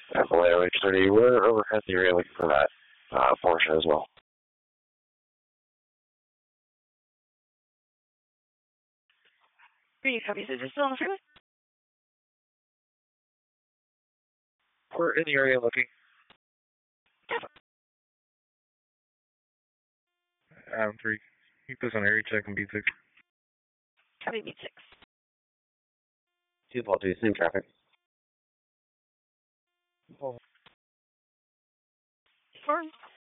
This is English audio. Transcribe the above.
FLA 30, we're overhead the area looking for that portion as well. Green copy, so just still on the freeway? We're in the area looking. Adam 3. Keep us on area check and B6. Copy, beat 6. 2 Paul 2, same traffic. Four.